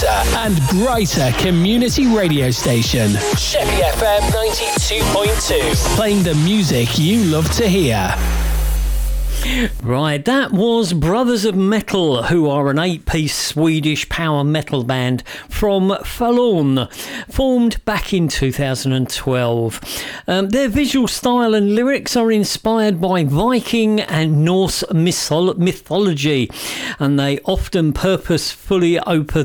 and brighter community radio station. Sheppey FM 92.2. Playing the music you love to hear. Right, that was Brothers of Metal, who are an 8-piece Swedish power metal band from Falun, formed back in 2012. Their visual style and lyrics are inspired by Viking and Norse mythology, and they are often purposefully over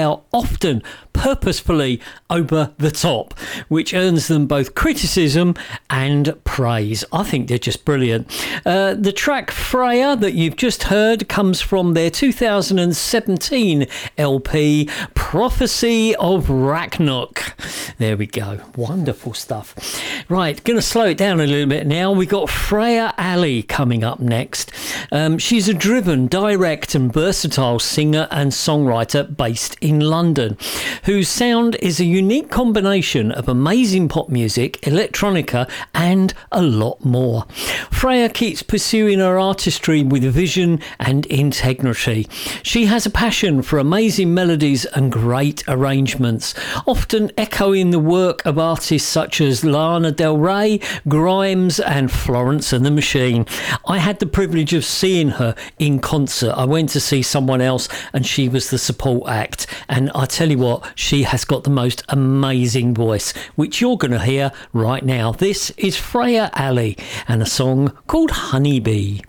the top, which earns them both criticism and praise. I think they're just brilliant. The track Freya that you've just heard comes from their 2017 LP Prophecy of Ragnarok. There we go. Wonderful stuff. Right, going to slow it down a little bit now. We've got Freya Ali coming up next. She's a driven, direct and versatile singer and songwriter based in London, whose sound is a unique combination of amazing pop music, electronica and a lot more. Freya keeps pursuing her artistry with vision and integrity. She has a passion for amazing melodies and great arrangements, often echoing the work of artists such as Lana Del Rey, Grimes and Florence and the Machine. I had the privilege of seeing her in concert. I went to see someone else and she was the support act, and I tell you what, she has got the most amazing voice, which you're going to hear right now. This is Freya Ali and a song called Honeybee.